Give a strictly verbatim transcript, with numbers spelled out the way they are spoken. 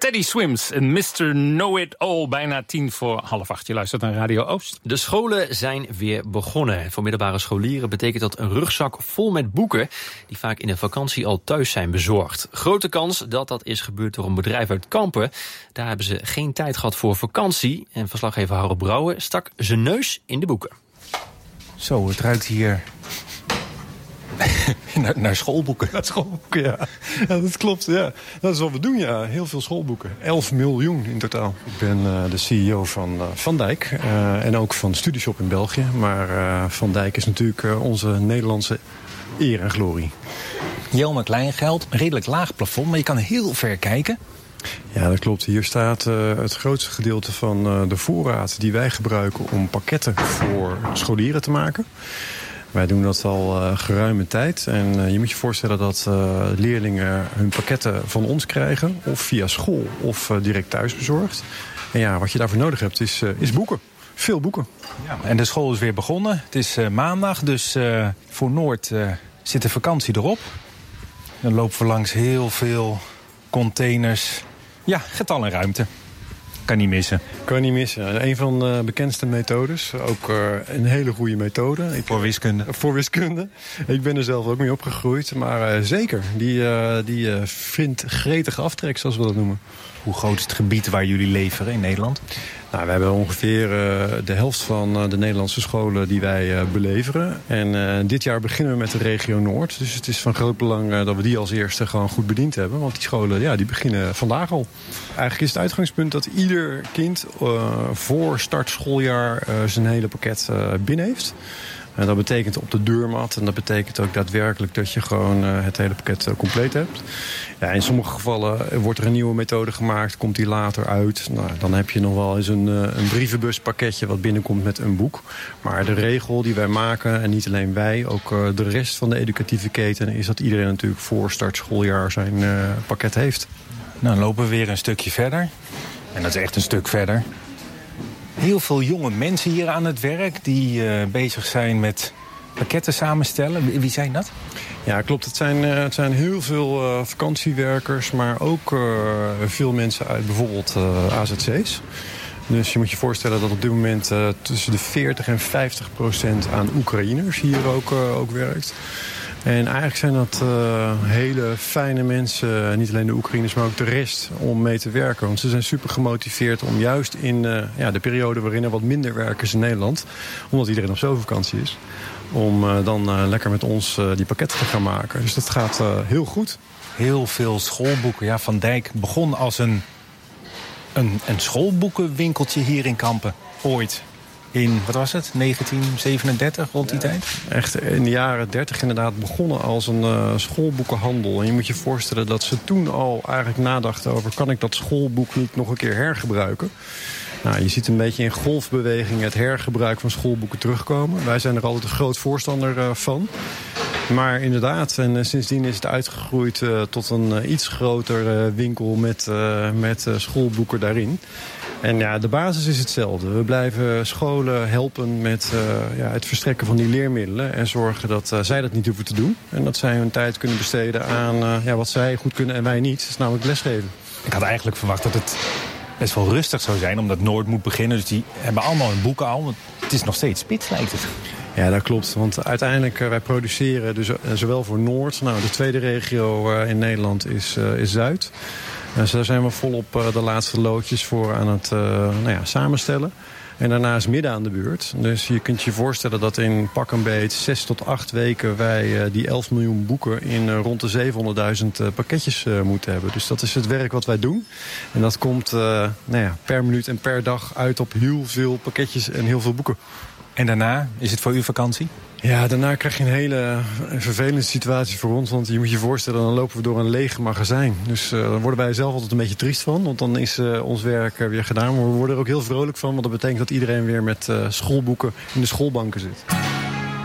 Teddy Swims en mister Know-It-All. Bijna tien voor half acht. Je luistert naar Radio Oost. De scholen zijn weer begonnen. Voor middelbare scholieren betekent dat een rugzak vol met boeken die vaak in de vakantie al thuis zijn bezorgd. Grote kans dat dat is gebeurd door een bedrijf uit Kampen. Daar hebben ze geen tijd gehad voor vakantie. En verslaggever Harold Brouwer stak zijn neus in de boeken. Zo, het ruikt hier naar, naar schoolboeken. Naar schoolboeken, ja. Ja, dat klopt, ja. Dat is wat we doen, ja. Heel veel schoolboeken. elf miljoen in totaal. Ik ben uh, de C E O van uh, Van Dijk. Uh, en ook van Studieshop in België. Maar uh, Van Dijk is natuurlijk uh, onze Nederlandse eer en glorie. Jelmer Kleingeld, een redelijk laag plafond, maar je kan heel ver kijken. Ja, dat klopt. Hier staat uh, het grootste gedeelte van uh, de voorraad die wij gebruiken om pakketten voor scholieren te maken. Wij doen dat al uh, geruime tijd. En uh, je moet je voorstellen dat uh, leerlingen hun pakketten van ons krijgen. Of via school of uh, direct thuis bezorgd. En ja, wat je daarvoor nodig hebt is, uh, is boeken. Veel boeken. Ja, en de school is weer begonnen. Het is uh, maandag, dus uh, voor Noord uh, zit de vakantie erop. Dan lopen we langs heel veel containers. Ja, getallen ruimte. Kan niet missen. Kan niet missen. Een van de bekendste methodes. Ook uh, een hele goede methode. Ik, voor wiskunde. Voor wiskunde. Ik ben er zelf ook mee opgegroeid. Maar uh, zeker, die, uh, die uh, vindt gretige aftrek, zoals we dat noemen. Hoe groot is het gebied waar jullie leveren in Nederland? Nou, we hebben ongeveer uh, de helft van uh, de Nederlandse scholen die wij uh, beleveren. En uh, dit jaar beginnen we met de regio Noord. Dus het is van groot belang uh, dat we die als eerste gewoon goed bediend hebben. Want die scholen ja, die beginnen vandaag al. Eigenlijk is het uitgangspunt dat ieder kind uh, voor start schooljaar uh, zijn hele pakket uh, binnen heeft. En dat betekent op de deurmat. En dat betekent ook daadwerkelijk dat je gewoon uh, het hele pakket uh, compleet hebt. Ja, in sommige gevallen wordt er een nieuwe methode gemaakt. Komt die later uit. Nou, dan heb je nog wel eens een, uh, een brievenbuspakketje wat binnenkomt met een boek. Maar de regel die wij maken, en niet alleen wij, ook uh, de rest van de educatieve keten, is dat iedereen natuurlijk voor start schooljaar zijn uh, pakket heeft. Nou, dan lopen we weer een stukje verder. En dat is echt een stuk verder. Heel veel jonge mensen hier aan het werk die uh, bezig zijn met pakketten samenstellen. Wie zijn dat? Ja, klopt. Het zijn, uh, het zijn heel veel uh, vakantiewerkers, maar ook uh, veel mensen uit bijvoorbeeld uh, A Z C's. Dus je moet je voorstellen dat op dit moment uh, tussen de veertig en vijftig procent aan Oekraïners hier ook, uh, ook werkt. En eigenlijk zijn dat uh, hele fijne mensen, niet alleen de Oekraïners, maar ook de rest, om mee te werken. Want ze zijn super gemotiveerd om juist in uh, ja, de periode waarin er wat minder werk is in Nederland, omdat iedereen op zomervakantie is, om uh, dan uh, lekker met ons uh, die pakketten te gaan maken. Dus dat gaat uh, heel goed. Heel veel schoolboeken. Ja, Van Dijk begon als een, een, een schoolboekenwinkeltje hier in Kampen, ooit. In, wat was het, negentien zevenendertig, rond die ja, tijd? Echt in de jaren dertig inderdaad begonnen als een uh, schoolboekenhandel. En je moet je voorstellen dat ze toen al eigenlijk nadachten over, kan ik dat schoolboek niet nog een keer hergebruiken? Nou, je ziet een beetje in golfbeweging het hergebruik van schoolboeken terugkomen. Wij zijn er altijd een groot voorstander uh, van. Maar inderdaad, en uh, sindsdien is het uitgegroeid uh, tot een uh, iets groter uh, winkel met, uh, met uh, schoolboeken daarin. En ja, de basis is hetzelfde. We blijven scholen helpen met uh, ja, het verstrekken van die leermiddelen en zorgen dat uh, zij dat niet hoeven te doen. En dat zij hun tijd kunnen besteden aan uh, ja, wat zij goed kunnen en wij niet. Dat is namelijk lesgeven. Ik had eigenlijk verwacht dat het best wel rustig zou zijn, omdat Noord moet beginnen. Dus die hebben allemaal hun boeken al. Want het is nog steeds spits, lijkt het. Ja, dat klopt. Want uiteindelijk, uh, wij produceren dus, uh, zowel voor Noord. Nou, de tweede regio uh, in Nederland is, uh, is Zuid. Dus daar zijn we volop uh, de laatste loodjes voor aan het uh, nou ja, samenstellen. En daarna is midden aan de beurt. Dus je kunt je voorstellen dat in pak een beet zes tot acht weken wij uh, die elf miljoen boeken in uh, rond de zevenhonderdduizend uh, pakketjes uh, moeten hebben. Dus dat is het werk wat wij doen. En dat komt uh, nou ja, per minuut en per dag uit op heel veel pakketjes en heel veel boeken. En daarna, is het voor u vakantie? Ja, daarna krijg je een hele vervelende situatie voor ons. Want je moet je voorstellen, dan lopen we door een leeg magazijn. Dus uh, daar worden wij zelf altijd een beetje triest van. Want dan is uh, ons werk uh, weer gedaan. Maar we worden er ook heel vrolijk van. Want dat betekent dat iedereen weer met uh, schoolboeken in de schoolbanken zit.